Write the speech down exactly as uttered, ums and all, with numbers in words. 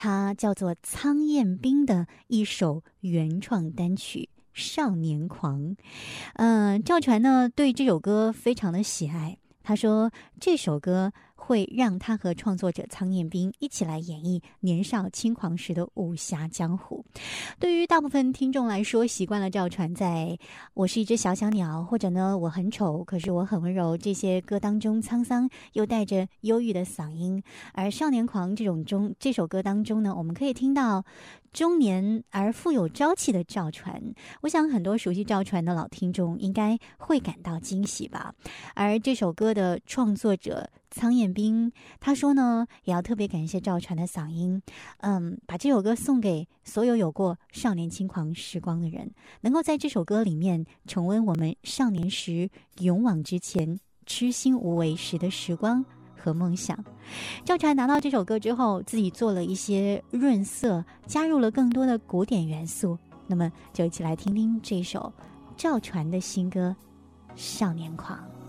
它叫做苍彦彬的一首原创单曲《少年狂》。呃，赵传呢对这首歌非常的喜爱，他说这首歌会让他和创作者苍彦彬一起来演绎年少轻狂时的武侠江湖。对于大部分听众来说，习惯了赵传在我是一只小小鸟，或者呢我很丑可是我很温柔这些歌当中沧桑又带着忧郁的嗓音，而少年狂这种中这首歌当中呢，我们可以听到中年而富有朝气的赵传。我想很多熟悉赵传的老听众应该会感到惊喜吧。而这首歌的创作者苍彦彬他说呢，也要特别感谢赵传的嗓音，嗯，把这首歌送给所有有过少年轻狂时光的人，能够在这首歌里面重温我们少年时勇往直前痴心无为时的时光和梦想。赵传拿到这首歌之后，自己做了一些润色，加入了更多的古典元素。那么就一起来听听这首赵传的新歌《少年狂》。